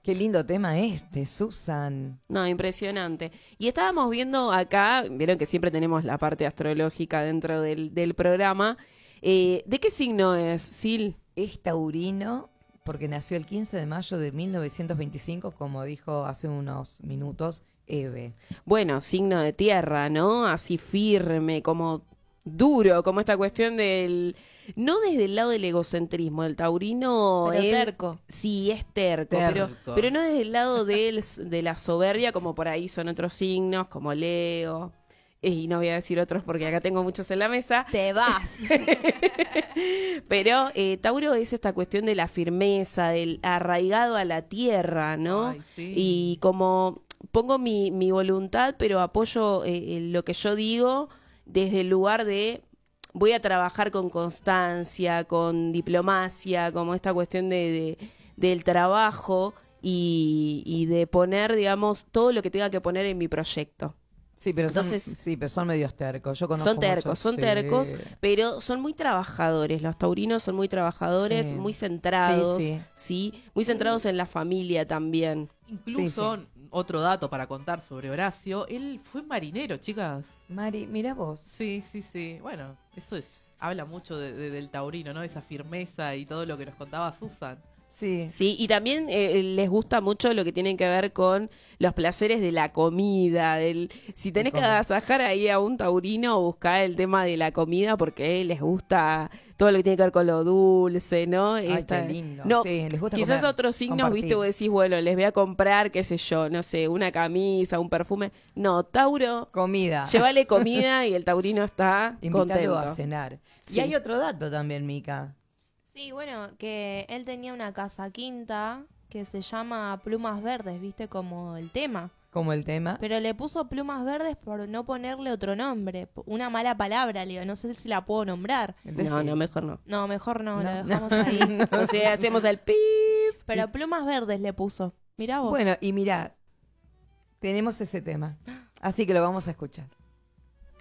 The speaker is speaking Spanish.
Qué lindo tema este, Susan. No, impresionante. Y estábamos viendo acá, vieron que siempre tenemos la parte astrológica dentro del programa. ¿De qué signo es, Sil? Es taurino porque nació el 15 de mayo de 1925, como dijo hace unos minutos Eve. Bueno, signo de tierra, ¿no? Así firme, como duro, como esta cuestión del... No desde el lado del egocentrismo, el taurino... Pero terco. Sí, es terco, Terco. pero no desde el lado de la soberbia, como por ahí son otros signos, como Leo. Y no voy a decir otros porque acá tengo muchos en la mesa. Te vas. Pero Tauro es esta cuestión de la firmeza, del arraigado a la tierra, ¿no? Ay, sí. Y como pongo mi voluntad, pero apoyo lo que yo digo desde el lugar de voy a trabajar con constancia, con diplomacia, como esta cuestión del trabajo y de poner, digamos, todo lo que tenga que poner en mi proyecto. Sí, pero Entonces, son medios tercos. Yo conozco Son tercos, muchos, tercos, pero son muy trabajadores. Los taurinos son muy trabajadores, Sí. muy centrados, Sí, sí, muy centrados en la familia también. Incluso, otro dato para contar sobre Horacio, él fue marinero, chicas. Mari, mira vos. Sí. Bueno, eso habla mucho del taurino, ¿no? Esa firmeza y todo lo que nos contaba Susan. Sí. Sí, y también les gusta mucho lo que tiene que ver con los placeres de la comida. Si tenés que comer. agasajar ahí a un taurino, buscá el tema de la comida porque les gusta todo lo que tiene que ver con lo dulce, ¿no? Ay, qué lindo. No, Sí, les gusta quizás comer, otros signos, compartir. viste, vos decís, bueno, les voy a comprar, qué sé yo, no sé, una camisa, un perfume. No, Tauro, Comida. llévale comida y el taurino está Invítalo contento. a cenar. Sí. Y hay otro dato también, Mica. Sí, bueno, que él tenía una casa quinta que se llama Plumas Verdes, ¿viste? Como el tema. Como el tema. Pero le puso Plumas Verdes por no ponerle otro nombre. Una mala palabra, le digo. No sé si la puedo nombrar. No, mejor no. No, mejor no, No. la dejamos ahí. O sea, hacemos el pip. Pero Plumas Verdes le puso. Mirá vos. Bueno, y mira, tenemos ese tema. Así que lo vamos a escuchar.